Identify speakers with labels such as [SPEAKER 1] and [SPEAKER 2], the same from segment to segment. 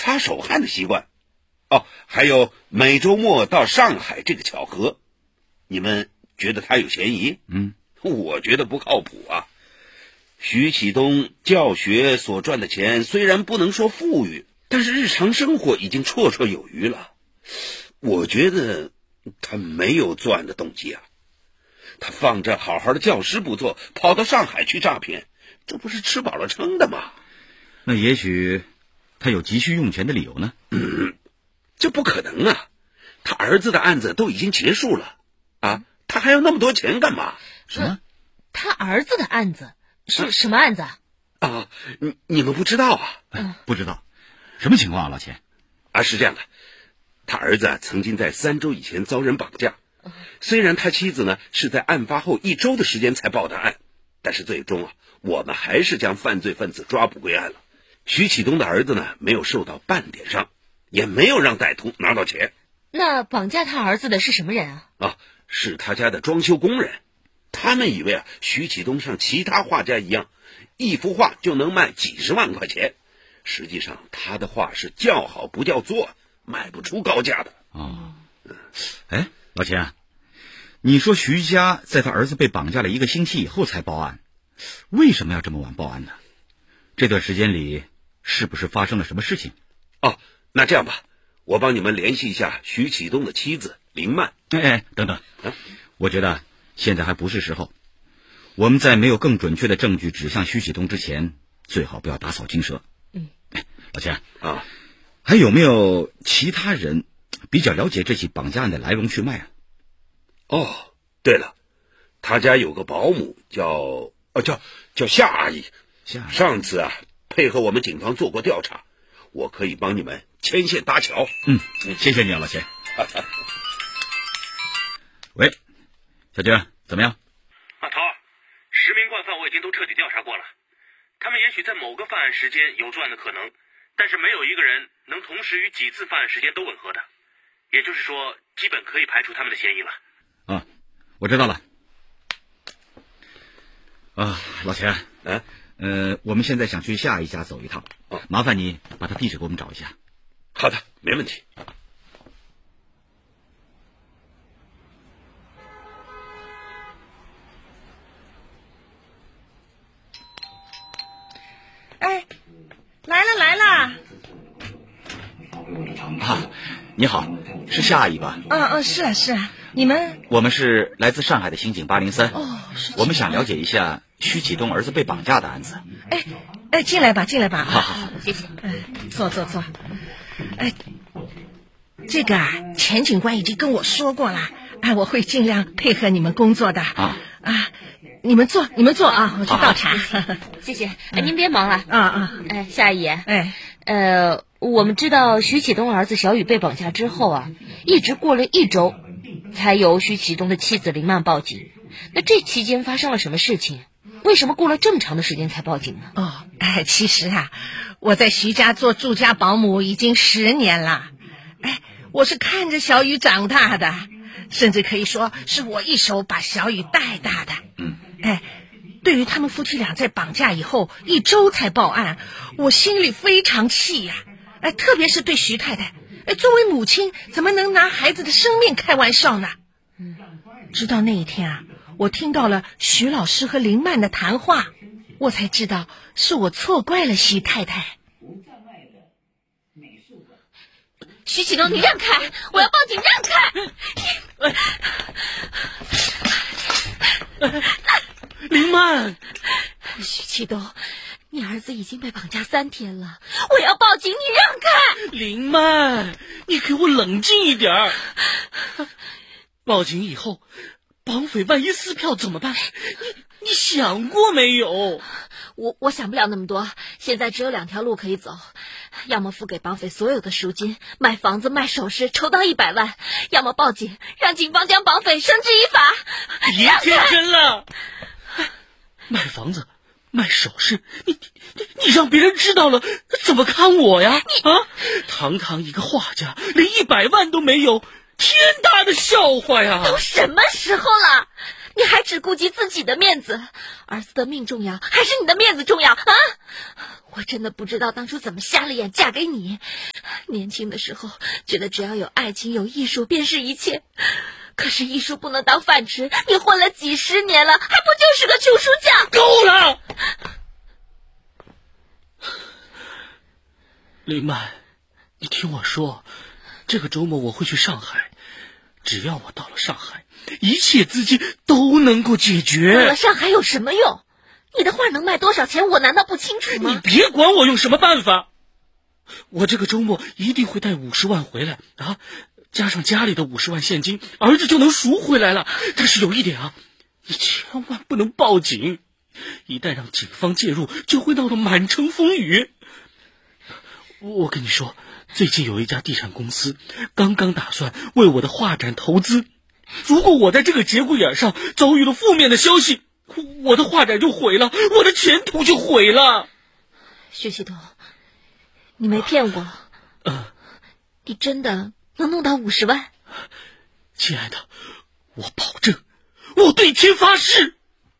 [SPEAKER 1] 擦手汗的习惯。哦，还有每周末到上海这个巧合，你们觉得他有嫌疑？我觉得不靠谱啊。徐启东教学所赚的钱虽然不能说富裕，但是日常生活已经绰绰有余了。我觉得他没有作案的动机啊。他放着好好的教师不做，跑到上海去诈骗，这不是吃饱了撑的吗？
[SPEAKER 2] 那也许他有急需用钱的理由呢？
[SPEAKER 1] 这不可能啊！他儿子的案子都已经结束了啊，他还要那么多钱干嘛？
[SPEAKER 2] 什么？
[SPEAKER 3] 他儿子的案子是什么案子
[SPEAKER 1] 啊？你们不知道啊？
[SPEAKER 2] 不知道，什么情况啊，老钱？
[SPEAKER 1] 是这样的，他儿子曾经在3周以前遭人绑架，虽然他妻子呢是在案发后1周的时间才报的案，但是最终我们还是将犯罪分子抓捕归案了。徐启东的儿子呢没有受到半点伤，也没有让歹徒拿到钱。
[SPEAKER 3] 那绑架他儿子的是什么人啊？
[SPEAKER 1] 是他家的装修工人。他们以为徐启东像其他画家一样，一幅画就能卖几十万块钱，实际上他的画是叫好不叫座，卖不出高价的。
[SPEAKER 2] 老钱，你说徐家在他儿子被绑架了1个星期以后才报案，为什么要这么晚报案呢？这段时间里是不是发生了什么事情？
[SPEAKER 1] 那这样吧，我帮你们联系一下徐启东的妻子林曼。
[SPEAKER 2] 等等，我觉得现在还不是时候。我们在没有更准确的证据指向徐启东之前，最好不要打草惊蛇。老钱还有没有其他人比较了解这起绑架案的来龙去脉啊？
[SPEAKER 1] 对了，他家有个保姆叫夏阿姨，上次配合我们警方做过调查，我可以帮你们牵线搭桥。
[SPEAKER 2] 谢谢你啊，老钱。喂，小军，怎么样？
[SPEAKER 4] 头儿，10名惯犯我已经都彻底调查过了，他们也许在某个犯案时间有作案的可能，但是没有一个人能同时与几次犯案时间都吻合的，也就是说，基本可以排除他们的嫌疑了。
[SPEAKER 2] 我知道了。老钱，我们现在想去夏一家走一趟，麻烦你把他地址给我们找一下。
[SPEAKER 1] 好的，没问题。
[SPEAKER 5] 来了。
[SPEAKER 2] 你好，是夏阿姨吧？
[SPEAKER 5] 是啊，你们？
[SPEAKER 2] 我们是来自上海的刑警803。我们想了解一下徐启东儿子被绑架的案子。
[SPEAKER 5] 进来吧。
[SPEAKER 2] 好，
[SPEAKER 3] 谢谢。
[SPEAKER 5] 坐。这个钱警官已经跟我说过了，我会尽量配合你们工作的。你们坐我去倒茶。
[SPEAKER 3] 谢谢。您别忙了。夏阿姨。我们知道徐启东儿子小雨被绑架之后一直过了1周才由徐启东的妻子林曼报警。那这期间发生了什么事情？为什么过了这么长的时间才报警呢？
[SPEAKER 5] 其实我在徐家做住家保姆已经10年了。我是看着小雨长大的，甚至可以说是我一手把小雨带大的。对于他们夫妻俩在绑架以后1周才报案，我心里非常气呀。特别是对徐太太，作为母亲怎么能拿孩子的生命开玩笑呢？直到那一天我听到了徐老师和林曼的谈话，我才知道是我错怪了徐太太。
[SPEAKER 3] 徐启东，你让开！我要报警，让开！
[SPEAKER 4] 林曼，
[SPEAKER 3] 徐启东，你儿子已经被绑架3天了，我要报警，你让开！
[SPEAKER 4] 林曼，你给我冷静一点儿。报警以后，绑匪万一撕票怎么办？你想过没有？
[SPEAKER 3] 我想不了那么多，现在只有2条路可以走，要么付给绑匪所有的赎金，卖房子卖首饰筹到100万，要么报警，让警方将绑匪绳之以法。
[SPEAKER 4] 别天真了，卖房子卖首饰，你让别人知道了怎么看我呀？堂堂一个画家连100万都没有，天大的笑话呀！
[SPEAKER 3] 都什么时候了，你还只顾及自己的面子，儿子的命重要还是你的面子重要啊？我真的不知道当初怎么瞎了眼嫁给你， 年轻的时候觉得只要有爱情有艺术便是一切，可是艺术不能当饭吃，你混了几十年了，还不就是个穷书匠？
[SPEAKER 4] 够了！林曼，你听我说，这个周末我会去上海，只要我到了上海，一切资金都能够解决。
[SPEAKER 3] 到了上海有什么用？你的画能卖多少钱，我难道不清楚吗？
[SPEAKER 4] 你别管我用什么办法，我这个周末一定会带50万回来啊！加上家里的50万现金，儿子就能赎回来了。但是有一点啊，你千万不能报警，一旦让警方介入，就会闹得满城风雨。我跟你说，最近有一家地产公司刚刚打算为我的画展投资，如果我在这个节骨眼上遭遇了负面的消息，我的画展就毁了，我的前途就毁了。
[SPEAKER 3] 徐启东，你没骗我？你真的能弄到50万？
[SPEAKER 4] 亲爱的，我保证，我对天发誓。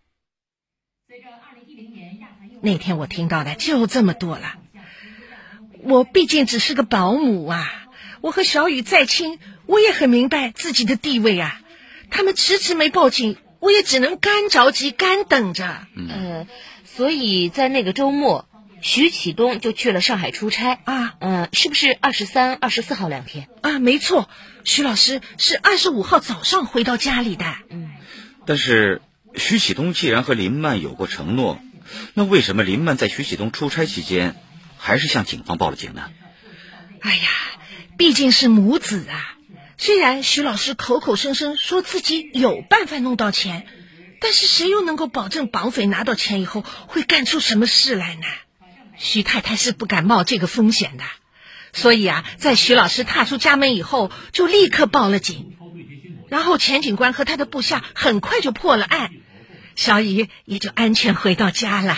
[SPEAKER 5] 那天我听到的就这么多了。我毕竟只是个保姆啊，我和小雨再亲，我也很明白自己的地位啊。他们迟迟没报警，我也只能干着急干等着。
[SPEAKER 3] 所以在那个周末，徐启东就去了上海出差啊。是不是23、24号2天
[SPEAKER 5] 啊？没错，徐老师是25号早上回到家里的。
[SPEAKER 2] 但是徐启东既然和林曼有过承诺，那为什么林曼在徐启东出差期间还是向警方报了警呢？
[SPEAKER 5] 哎呀，毕竟是母子啊。虽然徐老师口口声声说自己有办法弄到钱，但是谁又能够保证绑匪拿到钱以后会干出什么事来呢？徐太太是不敢冒这个风险的。所以啊，在徐老师踏出家门以后，就立刻报了警。然后钱警官和他的部下很快就破了案，小雨也就安全回到家了。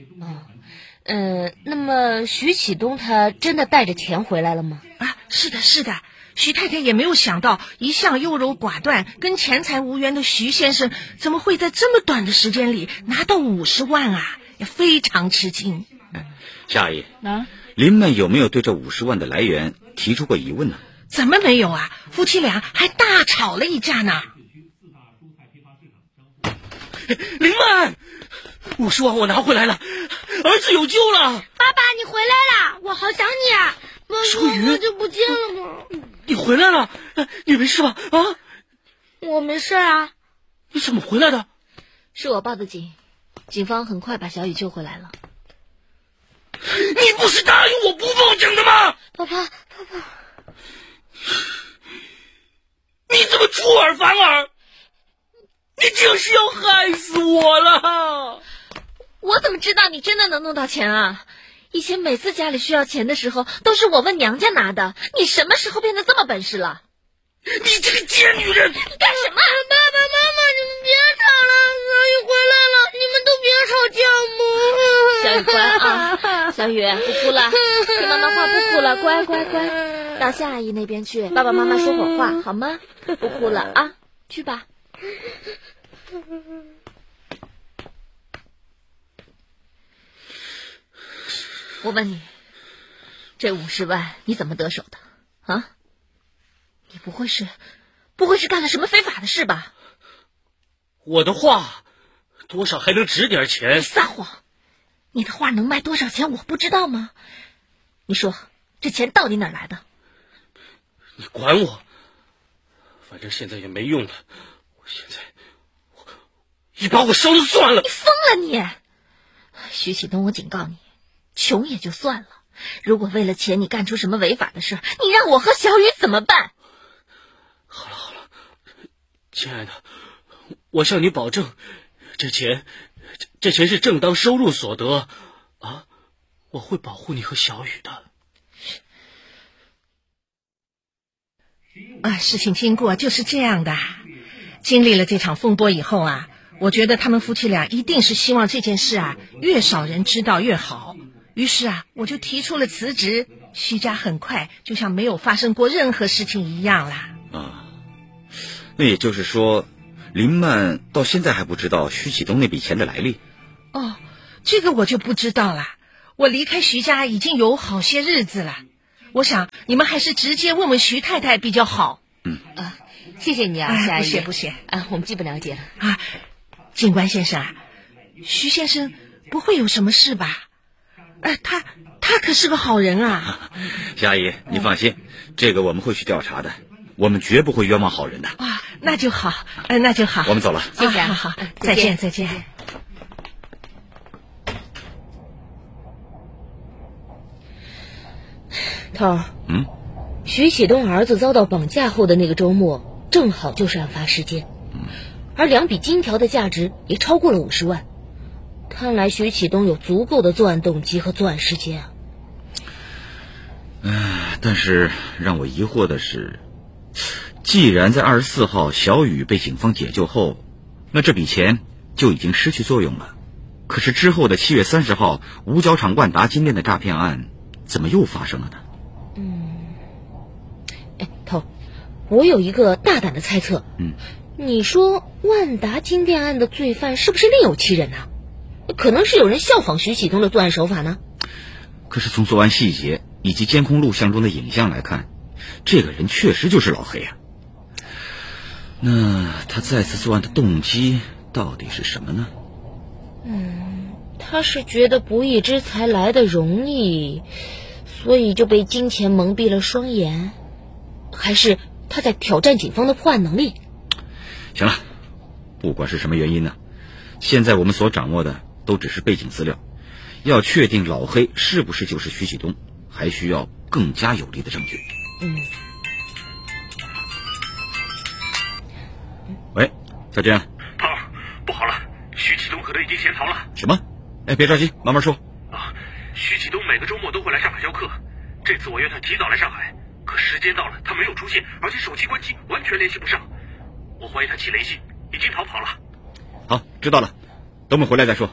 [SPEAKER 3] 那么徐启东他真的带着钱回来了吗？
[SPEAKER 5] 是的，是的。徐太太也没有想到，一向优柔寡断、跟钱财无缘的徐先生，怎么会在这么短的时间里拿到50万啊？也非常吃惊。
[SPEAKER 2] 夏阿姨，林曼有没有对这50万的来源提出过疑问呢？
[SPEAKER 5] 怎么没有啊？夫妻俩还大吵了一架呢。
[SPEAKER 4] 林曼，50万我拿回来了，儿子有救了。
[SPEAKER 6] 爸爸，你回来了，我好想你啊！
[SPEAKER 4] 小雨，
[SPEAKER 6] 我就不见了吗？
[SPEAKER 4] 你回来了，你没事吧？啊？
[SPEAKER 6] 我没事啊。
[SPEAKER 4] 你怎么回来的？
[SPEAKER 3] 是我报的警，警方很快把小雨救回来了。
[SPEAKER 4] 你不是答应我不报警的吗？
[SPEAKER 6] 爸爸，
[SPEAKER 4] 你怎么出尔反尔？你这是要害死我了！
[SPEAKER 3] 我怎么知道你真的能弄到钱啊？以前每次家里需要钱的时候，都是我问娘家拿的。你什么时候变得这么本事了？
[SPEAKER 4] 你这个贱女人！
[SPEAKER 3] 你干什么？
[SPEAKER 6] 爸爸妈妈，你们别吵了，小雨回来了，你们都别吵架嘛。
[SPEAKER 3] 小雨乖啊，小雨不哭了，听妈妈话不哭了，乖乖乖，到夏阿姨那边去，爸爸妈妈说会儿话好吗？不哭了啊，去吧。我问你，这50万你怎么得手的啊？你不会是干了什么非法的事吧？
[SPEAKER 4] 我的画多少还能值点钱？
[SPEAKER 3] 你撒谎！你的画能卖多少钱我不知道吗？你说这钱到底哪来的？
[SPEAKER 4] 你管我，反正现在也没用了。我现在你把我烧了算了。
[SPEAKER 3] 你疯了你！徐启东，我警告你，穷也就算了，如果为了钱你干出什么违法的事，你让我和小雨怎么办？
[SPEAKER 4] 好了，亲爱的，我向你保证，这钱是正当收入所得啊，我会保护你和小雨的。
[SPEAKER 5] 事情经过就是这样的。经历了这场风波以后啊，我觉得他们夫妻俩一定是希望这件事啊越少人知道越好。于是啊，我就提出了辞职。徐家很快就像没有发生过任何事情一样啦。
[SPEAKER 2] 那也就是说，林曼到现在还不知道徐启东那笔钱的来历？
[SPEAKER 5] 这个我就不知道了。我离开徐家已经有好些日子了。 我想你们还是直接问问徐太太比较好。
[SPEAKER 3] 谢谢你啊，夏姨。
[SPEAKER 5] 不谢
[SPEAKER 3] 我们基本了解了。
[SPEAKER 5] 警官先生，徐先生不会有什么事吧？他可是个好人啊。
[SPEAKER 2] 夏姨，你放心，这个我们会去调查的，我们绝不会冤枉好人的。
[SPEAKER 5] 那就好，那就好。
[SPEAKER 2] 我们走了。
[SPEAKER 3] 谢谢。
[SPEAKER 5] 好，再见。
[SPEAKER 3] 头儿，徐启东儿子遭到绑架后的那个周末，正好就是案发时间，而2笔金条的价值也超过了50万。看来徐启东有足够的作案动机和作案时间啊。
[SPEAKER 2] 但是让我疑惑的是，既然在24号小雨被警方解救后，那这笔钱就已经失去作用了。可是之后的7月30号五角场万达金店的诈骗案怎么又发生了呢？
[SPEAKER 3] 头，我有一个大胆的猜测。你说万达金店案的罪犯是不是另有其人呢？可能是有人效仿徐启东的作案手法呢？
[SPEAKER 2] 可是从作案细节以及监控录像中的影像来看，这个人确实就是老黑啊。那他再次作案的动机到底是什么呢？
[SPEAKER 3] 他是觉得不义之财来得容易，所以就被金钱蒙蔽了双眼，还是他在挑战警方的破案能力？
[SPEAKER 2] 行了，不管是什么原因呢，现在我们所掌握的都只是背景资料，要确定老黑是不是就是徐启东，还需要更加有力的证据。喂，小军。
[SPEAKER 7] 头儿，不好了，徐启东可能已经潜逃了。
[SPEAKER 2] 什么？别着急，慢慢说。
[SPEAKER 7] 徐启东每个周末都会来上海教课，这次我约他提早来上海，可时间到了他没有出现，而且手机关机，完全联系不上。我怀疑他起雷戏，已经逃跑了。
[SPEAKER 2] 好，知道了，等我们回来再说。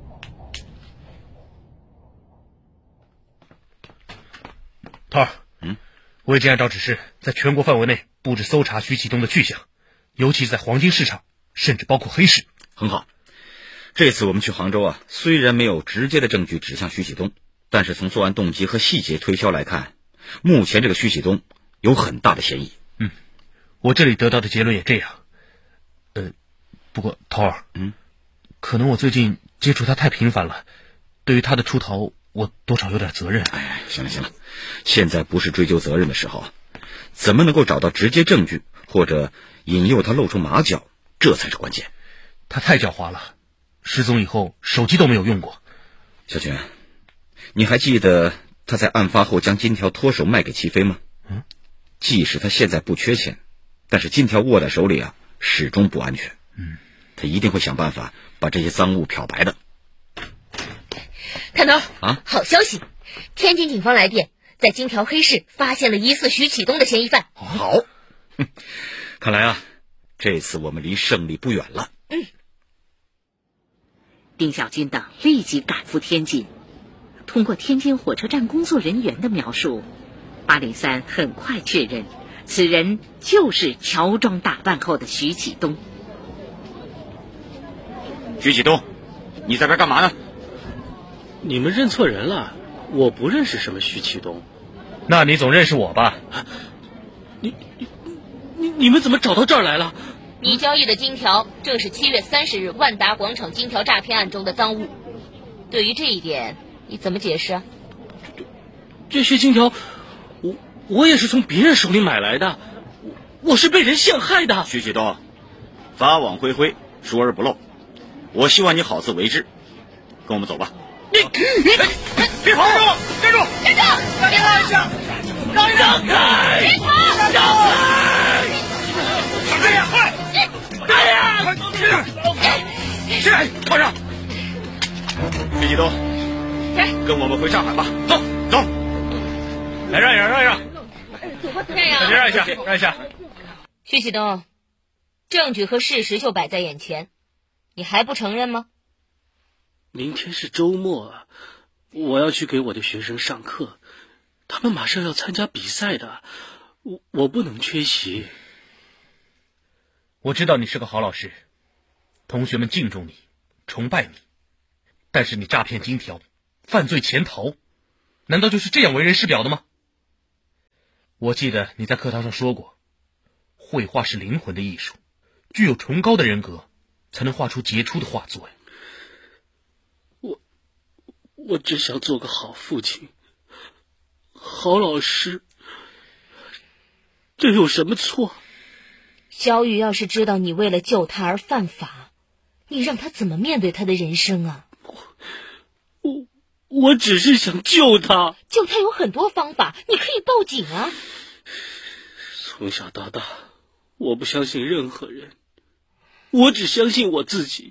[SPEAKER 7] 头儿，我已经按照指示在全国范围内布置搜查徐启东的去向，尤其是在黄金市场，甚至包括黑市。
[SPEAKER 2] 很好，这次我们去杭州虽然没有直接的证据指向徐启东，但是从作案动机和细节推敲来看，目前这个徐启东有很大的嫌疑。
[SPEAKER 7] 我这里得到的结论也这样。不过头儿，可能我最近接触他太频繁了，对于他的出逃我多少有点责任。
[SPEAKER 2] 行了，现在不是追究责任的时候，怎么能够找到直接证据或者引诱他露出马脚，这才是关键。
[SPEAKER 7] 他太狡猾了，失踪以后手机都没有用过。
[SPEAKER 2] 小军，你还记得他在案发后将金条脱手卖给齐飞吗？即使他现在不缺钱，但是金条握在手里始终不安全。他一定会想办法把这些赃物漂白的。
[SPEAKER 3] 看头，好消息，天津警方来电，在金条黑市发现了疑似徐启东的嫌疑犯。
[SPEAKER 2] 好，看来这次我们离胜利不远了。
[SPEAKER 8] 丁小军等立即赶赴天津。通过天津火车站工作人员的描述，803很快确认此人就是乔装打扮后的徐启东。
[SPEAKER 2] 徐启东，你在这干嘛呢？
[SPEAKER 4] 你们认错人了，我不认识什么徐启东。
[SPEAKER 7] 那你总认识我吧？
[SPEAKER 4] 你们怎么找到这儿来了？
[SPEAKER 3] 你交易的金条正是7月30日万达广场金条诈骗案中的赃物。对于这一点，你怎么解释啊？
[SPEAKER 4] 这些金条，我也是从别人手里买来的，我是被人陷害的。
[SPEAKER 2] 徐启东，法网恢恢，疏而不漏。我希望你好自为之，跟我们走吧。
[SPEAKER 7] 你别跑！站住！
[SPEAKER 6] 站住！别跑！
[SPEAKER 7] 让开！
[SPEAKER 6] 别跑！
[SPEAKER 7] 让开！这样，快！哎呀！
[SPEAKER 2] 去，靠上！徐启东，跟我们回上海吧。走。
[SPEAKER 7] 来，让一让。
[SPEAKER 3] 让
[SPEAKER 7] 一下。
[SPEAKER 3] 徐启东，证据和事实就摆在眼前，你还不承认吗？
[SPEAKER 4] 明天是周末，我要去给我的学生上课，他们马上要参加比赛的，我不能缺席。
[SPEAKER 7] 我知道你是个好老师，同学们敬重你，崇拜你，但是你诈骗金条，犯罪潜逃，难道就是这样为人师表的吗？ 我记得你在课堂上说过，绘画是灵魂的艺术，具有崇高的人格，才能画出杰出的画作呀。
[SPEAKER 4] 我只想做个好父亲，好老师，这有什么错？
[SPEAKER 3] 小雨要是知道你为了救他而犯法，你让他怎么面对他的人生啊？
[SPEAKER 4] 我只是想救他。
[SPEAKER 3] 救他有很多方法，你可以报警啊。
[SPEAKER 4] 从小到大，我不相信任何人，我只相信我自己。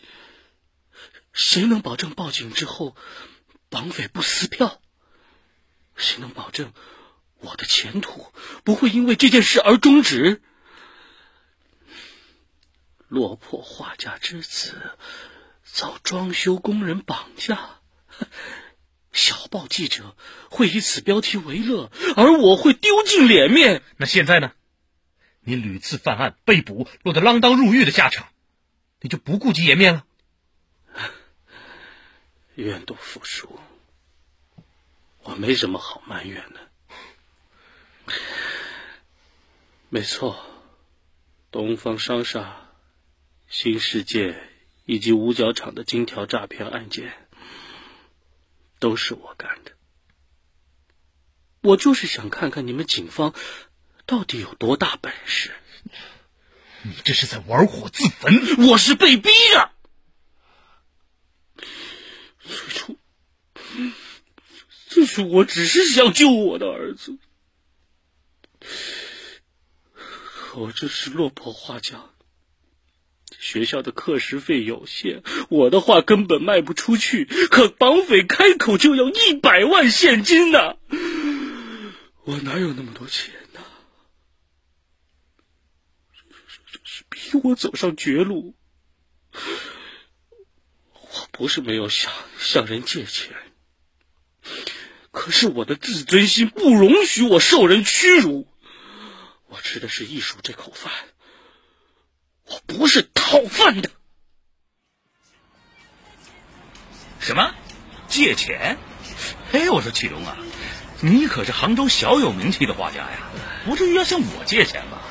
[SPEAKER 4] 谁能保证报警之后绑匪不撕票？谁能保证我的前途不会因为这件事而终止？落魄画家之子遭装修工人绑架，小报记者会以此标题为乐，而我会丢尽脸面。
[SPEAKER 7] 那现在呢？你屡次犯案被捕，落得锒铛入狱的下场，你就不顾及颜面了？
[SPEAKER 4] 愿赌服输，我没什么好埋怨的。没错，东方商厦、新世界以及五角场的金条诈骗案件都是我干的。我就是想看看你们警方到底有多大本事。
[SPEAKER 7] 你这是在玩火自焚！
[SPEAKER 4] 我是被逼的。最初我只是想救我的儿子，可我这是落魄画家，学校的课时费有限，我的画根本卖不出去，可绑匪开口就要100万现金呢，我哪有那么多钱呢？这是逼我走上绝路。我不是没有向人借钱，可是我的自尊心不容许我受人屈辱。我吃的是艺术这口饭，我不是讨饭的。
[SPEAKER 2] 什么？借钱？嘿，我说启东啊，你可是杭州小有名气的画家呀，不至于要向我借钱吧？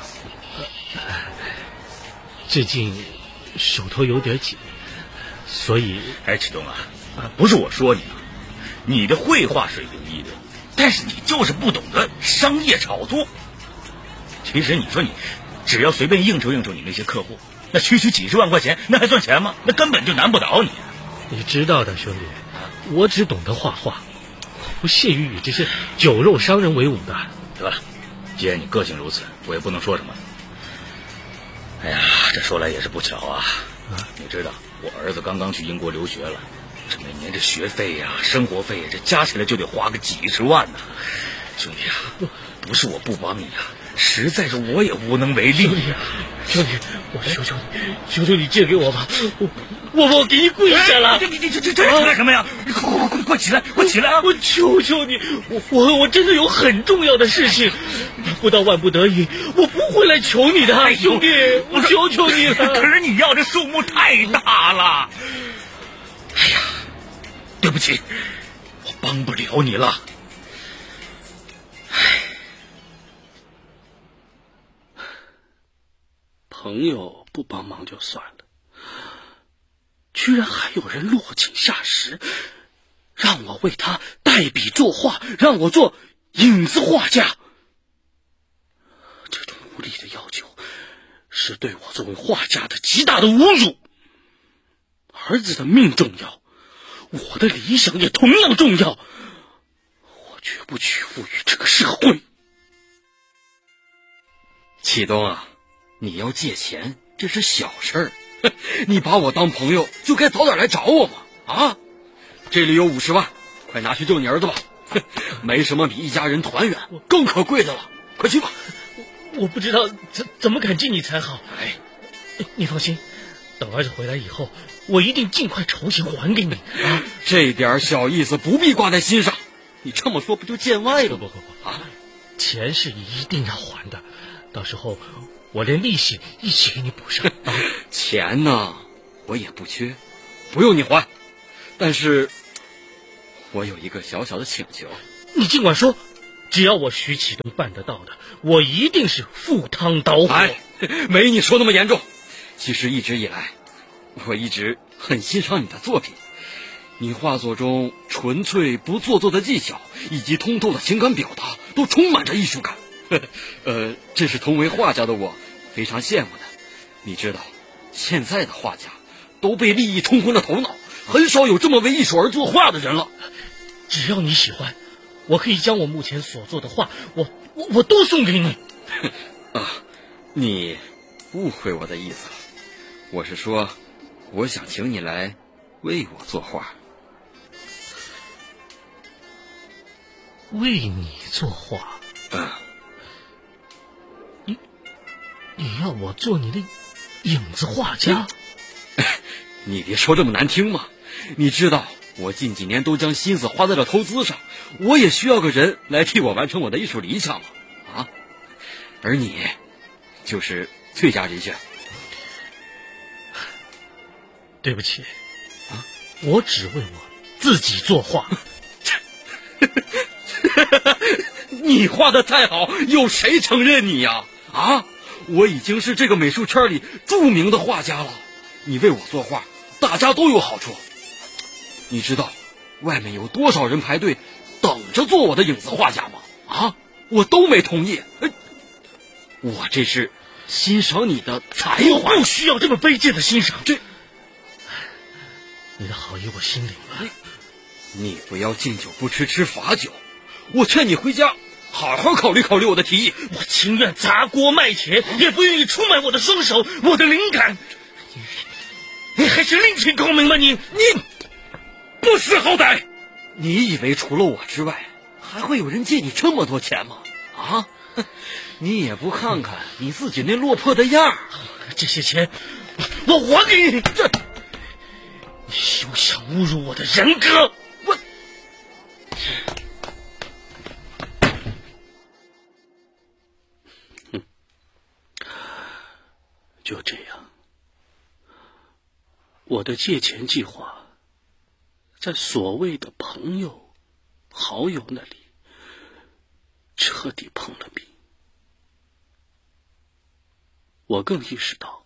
[SPEAKER 7] 最近手头有点紧，所以……
[SPEAKER 2] 哎，启东啊，不是我说你啊，你的绘画水平一流，但是你就是不懂得商业炒作。其实你说你只要随便应酬应酬你那些客户，那区几十万块钱，那还算钱吗？那根本就难不倒你。
[SPEAKER 7] 你知道的，兄弟，我只懂得画画，我不屑于与这些酒肉商人为伍的。
[SPEAKER 2] 得了，既然你个性如此，我也不能说什么。哎呀，这说来也是不巧啊！你知道我儿子刚刚去英国留学了，这每年这学费呀、生活费呀，这加起来就得花个几十万呢。兄弟啊，不是我不帮你啊，实在是我也无能为力。
[SPEAKER 7] 兄弟，我求求你借给我吧，我给你跪下了！
[SPEAKER 2] 你这干什么呀？你快起来，快起来啊！
[SPEAKER 7] 我求求你，我真的有很重要的事情，不到万不得已，我不会来求你的，兄弟，我求求你了。
[SPEAKER 2] 可是你要的数目太大了。哎呀，对不起，我帮不了你了。
[SPEAKER 4] 朋友不帮忙就算了，居然还有人落井下石，让我为他代笔作画，让我做影子画家。这种无理的要求是对我作为画家的极大的侮辱。儿子的命重要，我的理想也同样重要，我绝不屈服于这个社会。
[SPEAKER 9] 启东啊，你要借钱这是小事儿，你把我当朋友就该早点来找我嘛！啊，这里有50万，快拿去救你儿子吧！没什么比一家人团圆更可贵的了，快去吧！
[SPEAKER 7] 我不知道怎么感激你才好。
[SPEAKER 9] 哎，
[SPEAKER 7] 你放心，等儿子回来以后，我一定尽快筹钱还给你啊！
[SPEAKER 9] 这点小意思不必挂在心上，你这么说不就见外了吗？
[SPEAKER 7] 不啊，钱是一定要还的，到时候我连利息一起给你补上。啊，
[SPEAKER 9] 钱呢，我也不缺，不用你还。但是，我有一个小小的请求。
[SPEAKER 7] 你尽管说，
[SPEAKER 4] 只要我徐启东办得到的，我一定是赴汤蹈火。
[SPEAKER 9] 没你说那么严重。其实一直以来，我一直很欣赏你的作品。你画作中纯粹不做作的技巧以及通透的情感表达，都充满着艺术感。这是同为画家的我非常羡慕的。你知道，现在的画家都被利益冲昏了头脑，很少有这么为艺术而作画的人了。
[SPEAKER 4] 只要你喜欢，我可以将我目前所做的画，我都送给你。
[SPEAKER 9] 你误会我的意思了。我是说，我想请你来为我作画。
[SPEAKER 4] 为你作画？你要我做你的影子画家？
[SPEAKER 9] 你别说这么难听嘛！你知道我近几年都将心思花在了投资上，我也需要个人来替我完成我的艺术理想嘛！而你就是最佳人选。
[SPEAKER 4] 对不起，我只为我自己作画。
[SPEAKER 9] 你画的再好，有谁承认你呀？我已经是这个美术圈里著名的画家了，你为我作画，大家都有好处。你知道外面有多少人排队等着做我的影子画家吗？我都没同意。我这是欣赏你的才华。
[SPEAKER 4] 不需要这么卑贱的欣赏。你的好意我心领了。
[SPEAKER 9] 你不要敬酒不吃吃罚酒，我劝你回家好好考虑考虑我的提议。
[SPEAKER 4] 我情愿砸锅卖铁，也不愿意出卖我的双手，我的灵感。你还是另请高明吧！你不识好歹！
[SPEAKER 9] 你以为除了我之外，还会有人借你这么多钱吗？你也不看看你自己那落魄的样儿。
[SPEAKER 4] 这些钱我还给你。你休想侮辱我的人格！就这样，我的借钱计划在所谓的朋友、好友那里彻底碰了壁。我更意识到，